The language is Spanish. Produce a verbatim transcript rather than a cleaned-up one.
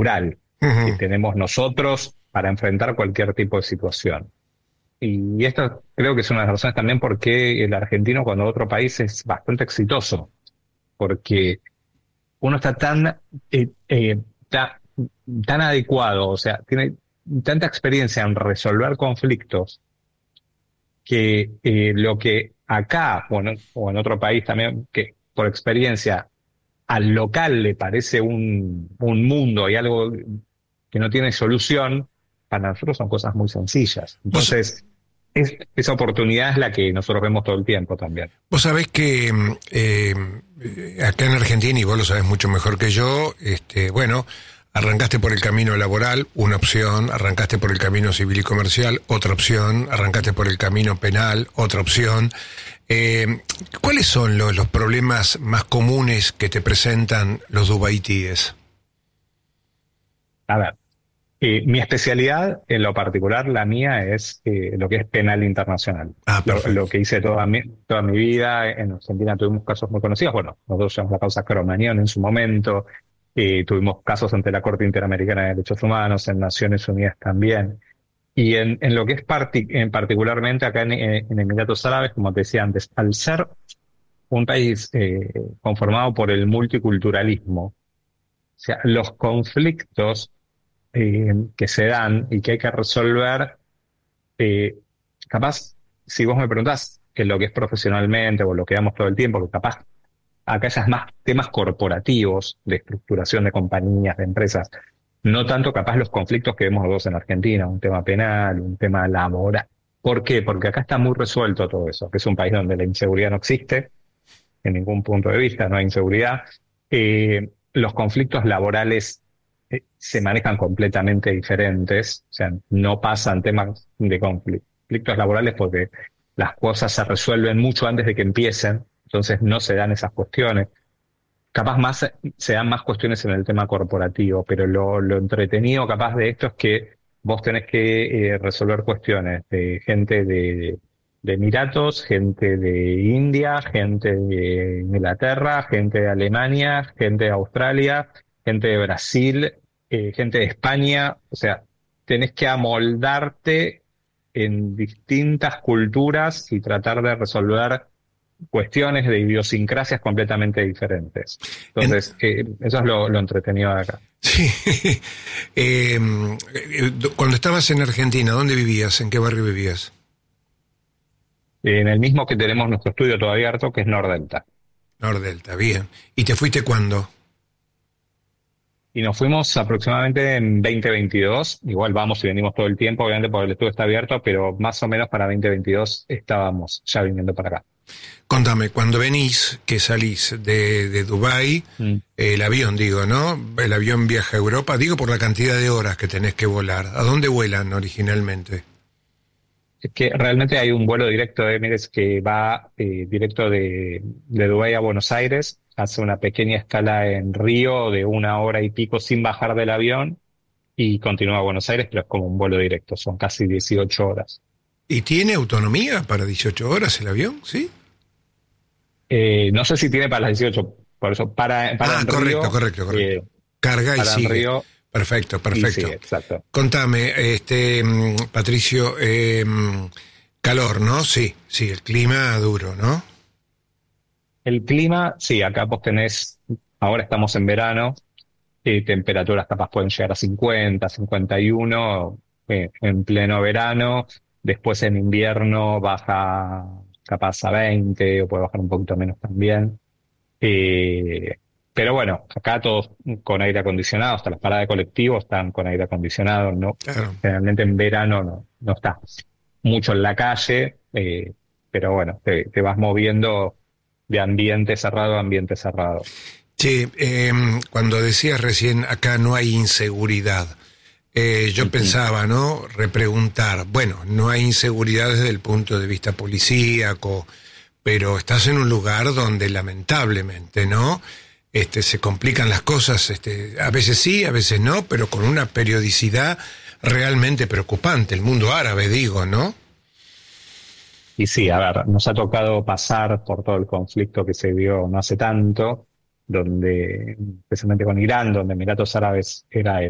natural Uh-huh. que tenemos nosotros para enfrentar cualquier tipo de situación. Y esto creo que es una de las razones también por qué el argentino cuando va a otro país es bastante exitoso, porque uno está tan, eh, eh, ta- tan adecuado, o sea, tiene tanta experiencia en resolver conflictos que eh, lo que acá o en, o en otro país también, que por experiencia al local le parece un, un mundo y algo que no tiene solución, para nosotros son cosas muy sencillas. Vos, Entonces, es- esa oportunidad es la que nosotros vemos todo el tiempo también. vos sabés que mm, eh, eh, acá en Argentina, y vos lo sabés mucho mejor que yo, este, bueno, arrancaste por el camino laboral, una opción, arrancaste por el camino civil y comercial, otra opción, arrancaste por el camino penal, otra opción. Eh, ¿Cuáles son los, los problemas más comunes que te presentan los dubaitíes? A ver, eh, mi especialidad, en lo particular, la mía, es eh, lo que es penal internacional. Ah, Lo, perfecto. lo que hice toda mi, toda mi vida. En Argentina tuvimos casos muy conocidos. Bueno, nosotros llevamos la causa Cromañón en su momento. Eh, tuvimos casos ante la Corte Interamericana de Derechos Humanos, en Naciones Unidas también. Y en, en lo que es parti en particularmente acá en, en Emiratos Árabes, como te decía antes, al ser un país eh, conformado por el multiculturalismo, o sea, los conflictos eh, que se dan y que hay que resolver, eh, capaz, si vos me preguntás que lo que es profesionalmente o lo que damos todo el tiempo, que capaz acá ya es más temas corporativos, de estructuración de compañías, de empresas, no tanto capaz los conflictos que vemos nosotros en Argentina, un tema penal, un tema laboral. ¿Por qué? Porque acá está muy resuelto todo eso, que es un país donde la inseguridad no existe, en ningún punto de vista, no hay inseguridad. Eh, los conflictos laborales eh, se manejan completamente diferentes, o sea, no pasan temas de confli- conflictos laborales porque las cosas se resuelven mucho antes de que empiecen, entonces no se dan esas cuestiones. Capaz más se dan más cuestiones en el tema corporativo, pero lo, lo entretenido capaz de esto es que vos tenés que eh, resolver cuestiones de gente de, de Emiratos, gente de India, gente de Inglaterra, gente de Alemania, gente de Australia, gente de Brasil, eh, gente de España. O sea, tenés que amoldarte en distintas culturas y tratar de resolver cuestiones de idiosincrasias completamente diferentes. En- Entonces, eh, eso es lo, lo entretenido de acá. sí. Eh, eh, cuando estabas en Argentina, ¿dónde vivías? ¿En qué barrio vivías? En el mismo que tenemos nuestro estudio todavía abierto, que es Nordelta. Nordelta, bien. ¿Y te fuiste cuándo? Y nos fuimos aproximadamente en veinte veintidós. Igual vamos y venimos todo el tiempo, obviamente porque el estudio está abierto, pero más o menos para veinte veintidós estábamos ya viniendo para acá. Contame, cuando venís, que salís de, de Dubái, Mm. el avión, digo, ¿no? El avión viaja a Europa, digo por la cantidad de horas que tenés que volar. ¿A dónde vuelan originalmente? Es que realmente hay un vuelo directo de Emirates que va eh, directo de, de Dubái a Buenos Aires, hace una pequeña escala en Río de una hora y pico sin bajar del avión y continúa a Buenos Aires, pero es como un vuelo directo, son casi dieciocho horas. ¿Y tiene autonomía para dieciocho horas el avión? ¿Sí? Eh, no sé si tiene para las dieciocho, por eso para, para Ah, en correcto, Río, correcto, correcto. eh, Carga y para en sigue. Río Perfecto, y perfecto. sigue, exacto. Contame, este, mm, Patricio, eh, mm, calor, ¿no? Sí, sí, el clima duro, ¿no? El clima, sí, acá vos tenés, ahora estamos en verano, eh, temperaturas capaz pueden llegar a cincuenta, cincuenta y uno eh, en pleno verano, después en invierno baja capaz a veinte o puede bajar un poquito menos también. Eh, pero bueno, acá todos con aire acondicionado, hasta las paradas de colectivo están con aire acondicionado, ¿no? Claro. Generalmente en verano no, no está mucho en la calle, eh, pero bueno, te, te vas moviendo de ambiente cerrado a ambiente cerrado. Che, eh, cuando decías recién acá no hay inseguridad, eh, yo Ujú. pensaba, ¿no? Repreguntar, bueno, no hay inseguridad desde el punto de vista policíaco, pero estás en un lugar donde lamentablemente, ¿no? Este, se complican las cosas, este, a veces sí, a veces no, pero con una periodicidad realmente preocupante, el mundo árabe, digo, ¿no? Y sí, a ver, nos ha tocado pasar por todo el conflicto que se dio no hace tanto, donde, especialmente con Irán, donde Emiratos Árabes era el